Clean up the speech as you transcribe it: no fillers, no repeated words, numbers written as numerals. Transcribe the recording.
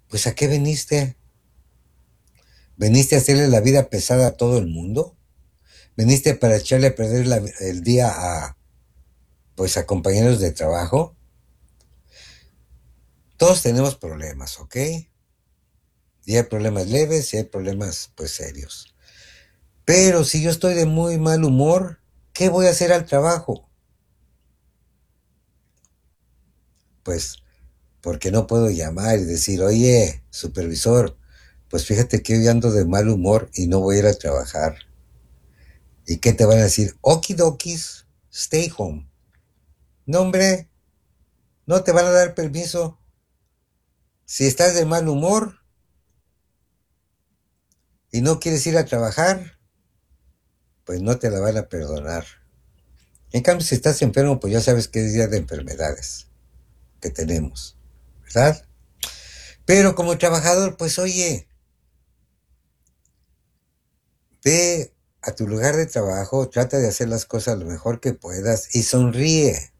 Pues ¿a qué veniste? ¿Veniste a hacerle la vida pesada a todo el mundo? ¿Veniste para echarle a perder el día pues a compañeros de trabajo? Todos tenemos problemas, ¿ok? Y hay problemas leves y hay problemas pues serios. Pero si yo estoy de muy mal humor, ¿qué voy a hacer al trabajo? Pues porque no puedo llamar y decir, oye, supervisor, pues fíjate que hoy ando de mal humor y no voy a ir a trabajar. ¿Y qué te van a decir? Okidokis, stay home. No, hombre, no te van a dar permiso. Si estás de mal humor y no quieres ir a trabajar, pues no te la van a perdonar. En cambio, si estás enfermo, pues ya sabes que es día de enfermedades que tenemos, ¿verdad? Pero como trabajador, pues oye, ve a tu lugar de trabajo, trata de hacer las cosas lo mejor que puedas y sonríe.